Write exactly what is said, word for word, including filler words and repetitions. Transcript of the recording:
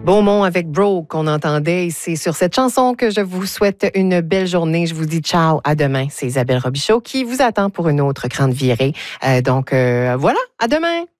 Beaumont avec Bro qu'on entendait. Et c'est sur cette chanson que je vous souhaite une belle journée. Je vous dis ciao, à demain. C'est Isabelle Robichaud qui vous attend pour une autre grande virée. Euh, donc euh, voilà, à demain.